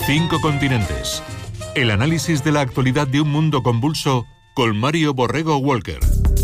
5 continentes. El análisis de la actualidad de un mundo convulso con Mario Borrego Walker.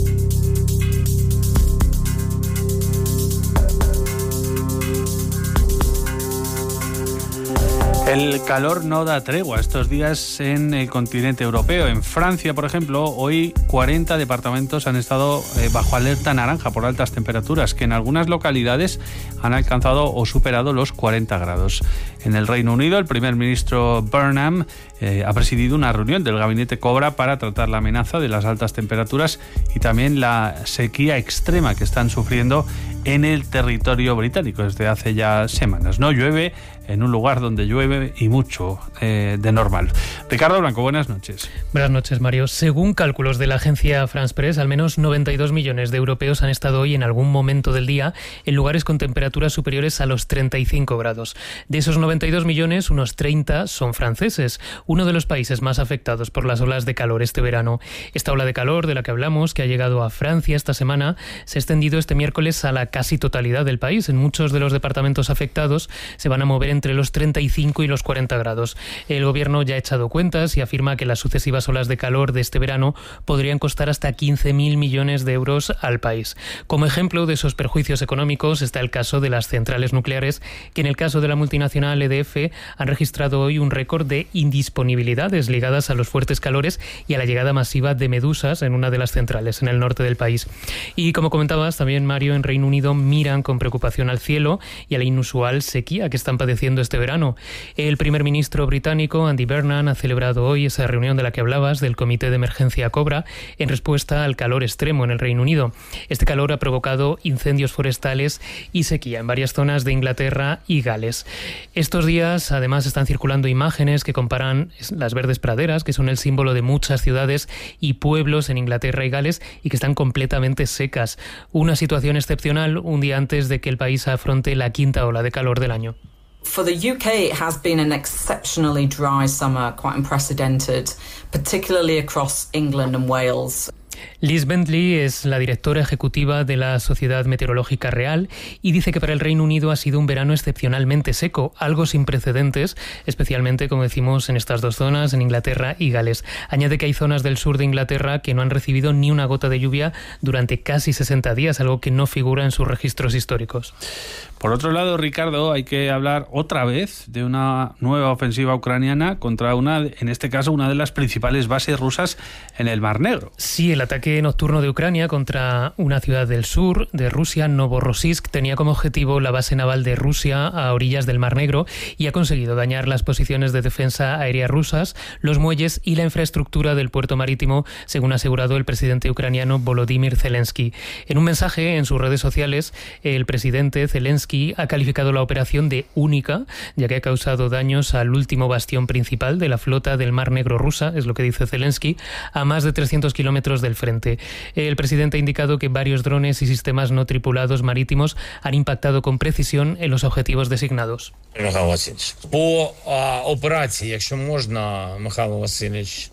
El calor no da tregua estos días en el continente europeo. En Francia, por ejemplo, hoy 40 departamentos han estado bajo alerta naranja por altas temperaturas, que en algunas localidades han alcanzado o superado los 40 grados. En el Reino Unido, el primer ministro Burnham ha presidido una reunión del gabinete Cobra para tratar la amenaza de las altas temperaturas y también la sequía extrema que están sufriendo en el territorio británico desde hace ya semanas. No llueve en un lugar donde llueve y mucho de normal. Ricardo Blanco, buenas noches. Buenas noches, Mario. Según cálculos de la agencia France Press, al menos 92 millones de europeos han estado hoy en algún momento del día en lugares con temperaturas superiores a los 35 grados. De esos 92 millones, unos 30 son franceses, uno de los países más afectados por las olas de calor este verano. Esta ola de calor de la que hablamos, que ha llegado a Francia esta semana, se ha extendido este miércoles a la casi totalidad del país. En muchos de los departamentos afectados se van a mover entre los 35 y los 40 grados. El gobierno ya ha echado cuentas y afirma que las sucesivas olas de calor de este verano podrían costar hasta 15.000 millones de euros al país. Como ejemplo de esos perjuicios económicos está el caso de las centrales nucleares, que en el caso de la multinacional EDF han registrado hoy un récord de indisponibilidades ligadas a los fuertes calores y a la llegada masiva de medusas en una de las centrales en el norte del país. Y como comentabas también, Mario, en Reino Unido miran con preocupación al cielo y a la inusual sequía que están padeciendo este verano. El primer ministro británico, Andy Burnham, ha celebrado hoy esa reunión de la que hablabas del Comité de Emergencia Cobra en respuesta al calor extremo en el Reino Unido. Este calor ha provocado incendios forestales y sequía en varias zonas de Inglaterra y Gales. Estos días, además, están circulando imágenes que comparan las verdes praderas, que son el símbolo de muchas ciudades y pueblos en Inglaterra y Gales, y que están completamente secas. Una situación excepcional un día antes de que el país afronte la quinta ola de calor del año. For the UK, it has been an exceptionally dry summer, quite unprecedented, particularly across England and Wales. Liz Bentley es la directora ejecutiva de la Sociedad Meteorológica Real y dice que para el Reino Unido ha sido un verano excepcionalmente seco, algo sin precedentes, especialmente, como decimos, en estas dos zonas, en Inglaterra y Gales. Añade que hay zonas del sur de Inglaterra que no han recibido ni una gota de lluvia durante casi 60 días, algo que no figura en sus registros históricos. Por otro lado, Ricardo, hay que hablar otra vez de una nueva ofensiva ucraniana contra en este caso, una de las principales bases rusas en el Mar Negro. Sí, el ataque nocturno de Ucrania contra una ciudad del sur de Rusia, Novorossiysk, tenía como objetivo la base naval de Rusia a orillas del Mar Negro y ha conseguido dañar las posiciones de defensa aérea rusas, los muelles y la infraestructura del puerto marítimo, según ha asegurado el presidente ucraniano Volodymyr Zelensky. En un mensaje en sus redes sociales, el presidente Zelensky ha calificado la operación de única, ya que ha causado daños al último bastión principal de la flota del Mar Negro rusa, es lo que dice Zelensky, a más de 300 kilómetros del frente. El presidente ha indicado que varios drones y sistemas no tripulados marítimos han impactado con precisión en los objetivos designados. Михайло Васильович, по операції, якщо можна, Михайло Васильович,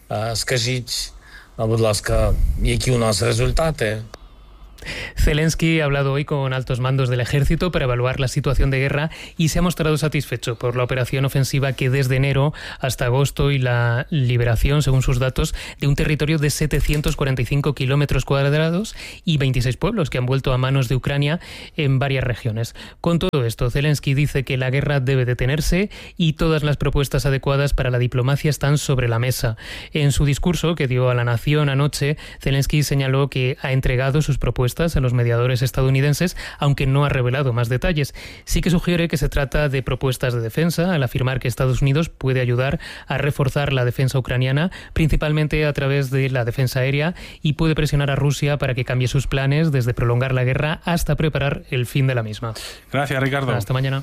скажіть, будь ласка, які у нас результати? Zelensky ha hablado hoy con altos mandos del ejército para evaluar la situación de guerra y se ha mostrado satisfecho por la operación ofensiva que desde enero hasta agosto y la liberación, según sus datos, de un territorio de 745 kilómetros cuadrados y 26 pueblos que han vuelto a manos de Ucrania en varias regiones. Con todo esto, Zelensky dice que la guerra debe detenerse y todas las propuestas adecuadas para la diplomacia están sobre la mesa. En su discurso que dio a la nación anoche, Zelensky señaló que ha entregado sus propuestas a los mediadores estadounidenses, aunque no ha revelado más detalles. Sí que sugiere que se trata de propuestas de defensa, al afirmar que Estados Unidos puede ayudar a reforzar la defensa ucraniana, principalmente a través de la defensa aérea, y puede presionar a Rusia para que cambie sus planes, desde prolongar la guerra hasta preparar el fin de la misma. Gracias, Ricardo. Hasta mañana.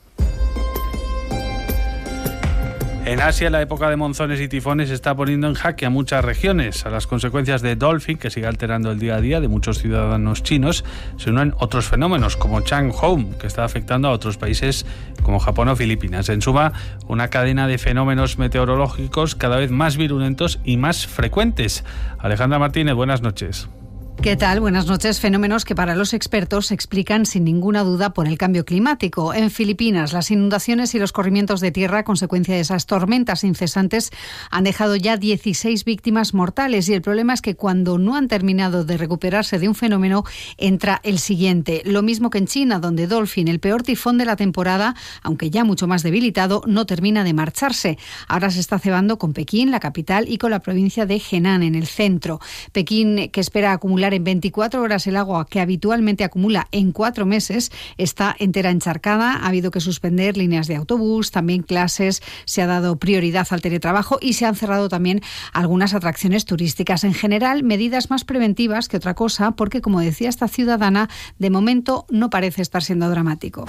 En Asia, la época de monzones y tifones está poniendo en jaque a muchas regiones. A las consecuencias de Dolphin, que sigue alterando el día a día de muchos ciudadanos chinos, se unen otros fenómenos como Changhoum, que está afectando a otros países como Japón o Filipinas. En suma, una cadena de fenómenos meteorológicos cada vez más virulentos y más frecuentes. Alejandra Martínez, buenas noches. ¿Qué tal? Buenas noches. Fenómenos que para los expertos se explican sin ninguna duda por el cambio climático. En Filipinas, las inundaciones y los corrimientos de tierra a consecuencia de esas tormentas incesantes han dejado ya 16 víctimas mortales y el problema es que cuando no han terminado de recuperarse de un fenómeno, entra el siguiente. Lo mismo que en China, donde Dolphin, el peor tifón de la temporada, aunque ya mucho más debilitado, no termina de marcharse. Ahora se está cebando con Pekín, la capital, y con la provincia de Henan, en el centro. Pekín, que espera acumular en 24 horas el agua que habitualmente acumula en 4 meses, está entera encharcada. Ha habido que suspender líneas de autobús, también clases, se ha dado prioridad al teletrabajo y se han cerrado también algunas atracciones turísticas. En general, medidas más preventivas que otra cosa, porque, como decía esta ciudadana, de momento no parece estar siendo dramático.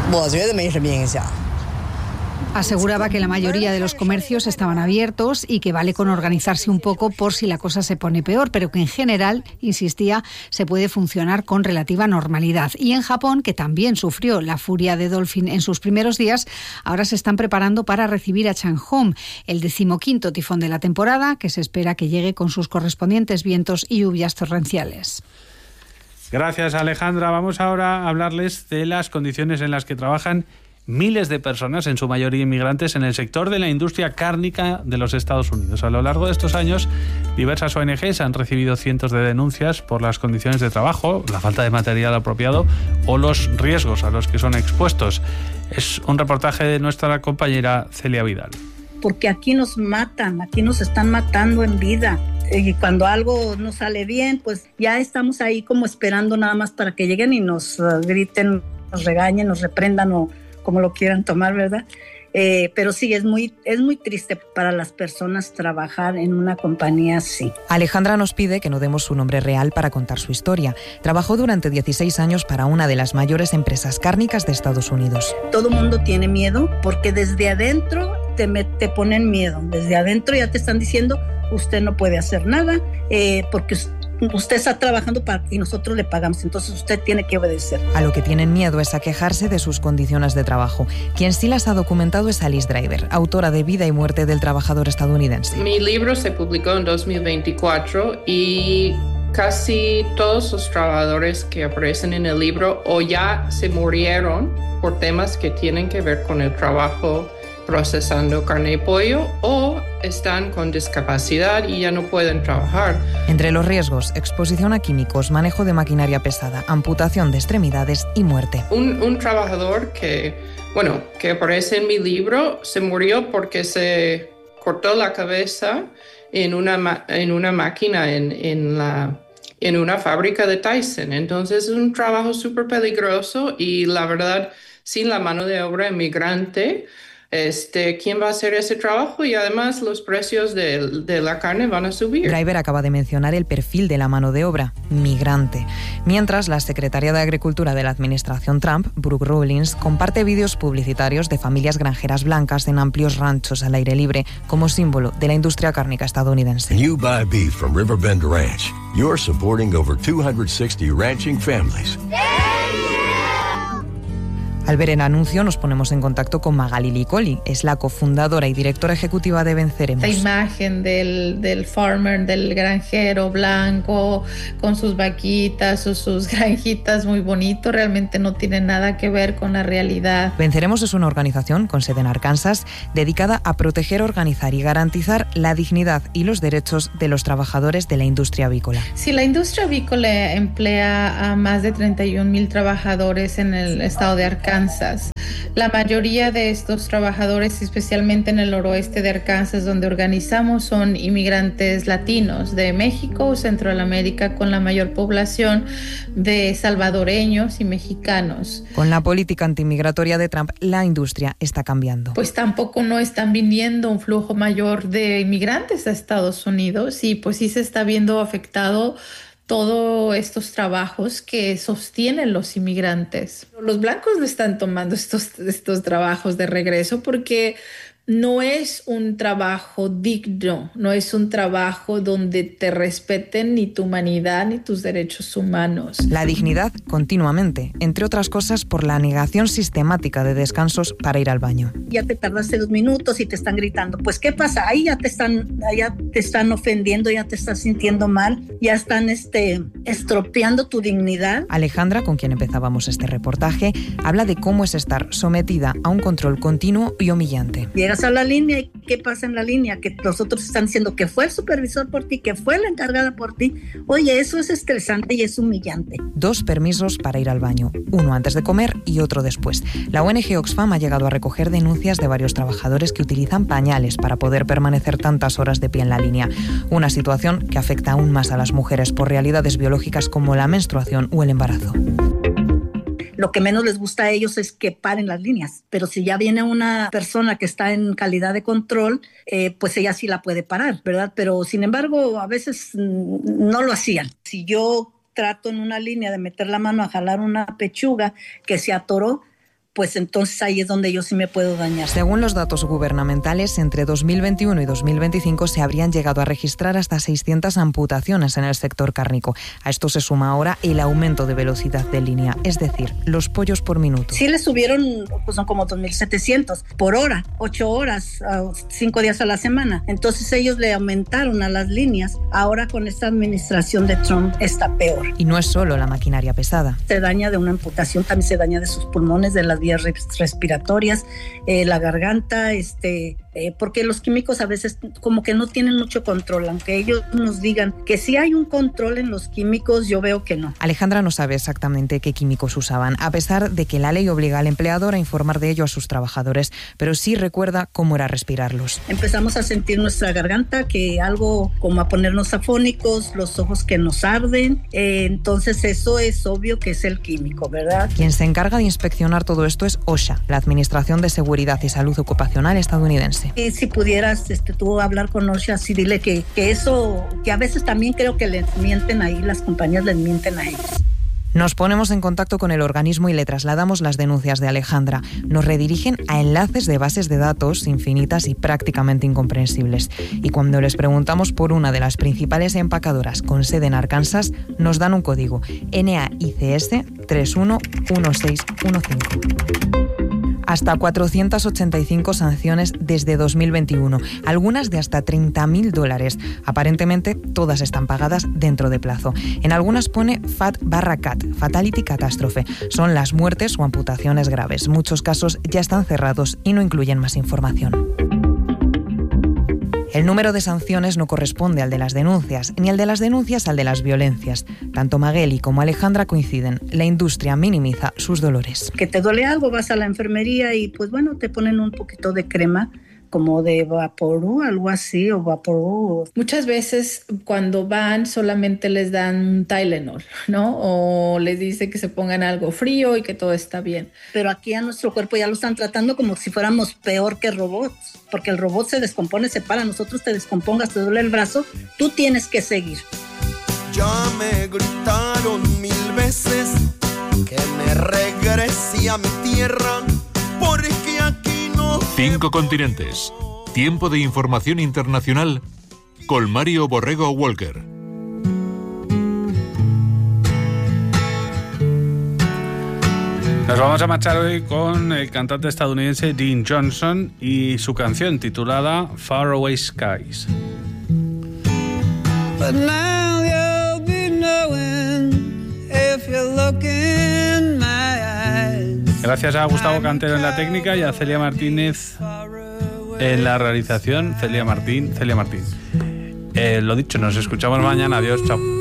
Aseguraba que la mayoría de los comercios estaban abiertos y que vale con organizarse un poco por si la cosa se pone peor, pero que en general, insistía, se puede funcionar con relativa normalidad. Y en Japón, que también sufrió la furia de Dolphin en sus primeros días, ahora se están preparando para recibir a Changhong, el 15º tifón de la temporada, que se espera que llegue con sus correspondientes vientos y lluvias torrenciales. Gracias, Alejandra. Vamos ahora a hablarles de las condiciones en las que trabajan miles de personas, en su mayoría inmigrantes, en el sector de la industria cárnica de los Estados Unidos. A lo largo de estos años, diversas ONGs han recibido cientos de denuncias por las condiciones de trabajo, la falta de material apropiado o los riesgos a los que son expuestos. Es un reportaje de nuestra compañera Celia Vidal. Porque aquí nos matan, aquí nos están matando en vida. Y cuando algo no sale bien, pues ya estamos ahí como esperando nada más para que lleguen y nos griten, nos regañen, nos reprendan o como lo quieran tomar, ¿verdad? Pero sí, es muy triste para las personas trabajar en una compañía así. Alejandra nos pide que no demos su nombre real para contar su historia. Trabajó durante 16 años para una de las mayores empresas cárnicas de Estados Unidos. Todo mundo tiene miedo porque desde adentro te ponen miedo. Desde adentro ya te están diciendo, usted no puede hacer nada porque usted está trabajando y nosotros le pagamos, entonces usted tiene que obedecer. A lo que tienen miedo es a quejarse de sus condiciones de trabajo. Quien sí las ha documentado es Alice Driver, autora de Vida y muerte del trabajador estadounidense. Mi libro se publicó en 2024 y casi todos los trabajadores que aparecen en el libro o ya se murieron por temas que tienen que ver con el trabajo procesando carne y pollo o están con discapacidad y ya no pueden trabajar. Entre los riesgos, exposición a químicos, manejo de maquinaria pesada, amputación de extremidades y muerte. Un trabajador que aparece en mi libro se murió porque se cortó la cabeza en una máquina en una fábrica de Tyson. Entonces es un trabajo súper peligroso y la verdad, sin la mano de obra inmigrante, ¿quién va a hacer ese trabajo? Y además los precios de la carne van a subir. Driver acaba de mencionar el perfil de la mano de obra, migrante. Mientras, la secretaria de Agricultura de la administración Trump, Brooke Rollins, comparte vídeos publicitarios de familias granjeras blancas en amplios ranchos al aire libre como símbolo de la industria cárnica estadounidense. When you buy beef from Riverbend Ranch, you're supporting over 260 ranching families. Al ver el anuncio nos ponemos en contacto con Magali Licoli, es la cofundadora y directora ejecutiva de Venceremos. Esta imagen del farmer, del granjero blanco, con sus vaquitas o sus granjitas, muy bonito, realmente no tiene nada que ver con la realidad. Venceremos es una organización con sede en Arkansas dedicada a proteger, organizar y garantizar la dignidad y los derechos de los trabajadores de la industria avícola. Sí, la industria avícola emplea a más de 31,000 trabajadores en el estado de Arkansas. La mayoría de estos trabajadores, especialmente en el noroeste de Arkansas, donde organizamos, son inmigrantes latinos de México o Centroamérica, con la mayor población de salvadoreños y mexicanos. Con la política antimigratoria de Trump, la industria está cambiando. Pues tampoco no están viniendo un flujo mayor de inmigrantes a Estados Unidos y pues sí se está viendo afectado todos estos trabajos que sostienen los inmigrantes. Los blancos no están tomando estos trabajos de regreso porque no es un trabajo digno, no es un trabajo donde te respeten ni tu humanidad ni tus derechos humanos. La dignidad continuamente, entre otras cosas por la negación sistemática de descansos para ir al baño. Ya te tardaste 2 minutos y te están gritando. Pues, ¿qué pasa? Ahí ya te están ofendiendo, ya te estás sintiendo mal, ya están estropeando tu dignidad. Alejandra, con quien empezábamos este reportaje, habla de cómo es estar sometida a un control continuo y humillante. Llegas a la línea y ¿qué pasa en la línea? Que los otros están diciendo que fue el supervisor por ti, que fue la encargada por ti. Oye, eso es estresante y es humillante. 2 permisos para ir al baño, uno antes de comer y otro después. La ONG Oxfam ha llegado a recoger denuncias de varios trabajadores que utilizan pañales para poder permanecer tantas horas de pie en la línea. Una situación que afecta aún más a las mujeres por realidades biológicas como la menstruación o el embarazo. Lo que menos les gusta a ellos es que paren las líneas, pero si ya viene una persona que está en calidad de control, pues ella sí la puede parar, ¿verdad? Pero sin embargo, a veces no lo hacían. Si yo trato en una línea de meter la mano a jalar una pechuga que se atoró, pues entonces ahí es donde yo sí me puedo dañar. Según los datos gubernamentales, entre 2021 y 2025 se habrían llegado a registrar hasta 600 amputaciones en el sector cárnico. A esto se suma ahora el aumento de velocidad de línea, es decir, los pollos por minuto. Sí le subieron, pues son como 2.700 por hora, 8 horas, 5 días a la semana. Entonces ellos le aumentaron a las líneas. Ahora con esta administración de Trump está peor. Y no es solo la maquinaria pesada. Se daña de una amputación, también se daña de sus pulmones, de las vías respiratorias, la garganta, porque los químicos a veces como que no tienen mucho control, aunque ellos nos digan que sí hay un control en los químicos, yo veo que no. Alejandra no sabe exactamente qué químicos usaban, a pesar de que la ley obliga al empleador a informar de ello a sus trabajadores, pero sí recuerda cómo era respirarlos. Empezamos a sentir nuestra garganta, que algo como a ponernos afónicos, los ojos que nos arden, entonces eso es obvio que es el químico, ¿verdad? Quien se encarga de inspeccionar todo esto es OSHA, la Administración de Seguridad y Salud Ocupacional estadounidense. Y si pudieras tú hablar con OSHA, sí, dile que eso, que a veces también creo que les mienten ahí, las compañías les mienten a ellos. Nos ponemos en contacto con el organismo y le trasladamos las denuncias de Alejandra. Nos redirigen a enlaces de bases de datos infinitas y prácticamente incomprensibles. Y cuando les preguntamos por una de las principales empacadoras con sede en Arkansas, nos dan un código, NAICS 311615. Hasta 485 sanciones desde 2021, algunas de hasta $30.000. Aparentemente, todas están pagadas dentro de plazo. En algunas pone FAT/CAT, Fatality Catástrofe. Son las muertes o amputaciones graves. Muchos casos ya están cerrados y no incluyen más información. El número de sanciones no corresponde al de las denuncias, ni al de las denuncias al de las violencias. Tanto Magueli como Alejandra coinciden. La industria minimiza sus dolores. Que te duele algo, vas a la enfermería y pues bueno, te ponen un poquito de crema, como de Vaporú, algo así, o Vaporú. Muchas veces cuando van solamente les dan un Tylenol, ¿no? O les dice que se pongan algo frío y que todo está bien. Pero aquí a nuestro cuerpo ya lo están tratando como si fuéramos peor que robots, porque el robot se descompone, se para, nosotros te descompongas, te duele el brazo, tú tienes que seguir. Ya me gritaron 1000 veces que me regrese a mi tierra, porque aquí 5 continentes. Tiempo de información internacional con Mario Borrego Walker. Nos vamos a marchar hoy con el cantante estadounidense Dean Johnson y su canción titulada Faraway Skies. But now you'll be knowing if you look in my eyes. Gracias a Gustavo Cantero en la técnica y a Celia Martínez en la realización. Celia Martín. Lo dicho, nos escuchamos mañana. Adiós, chao.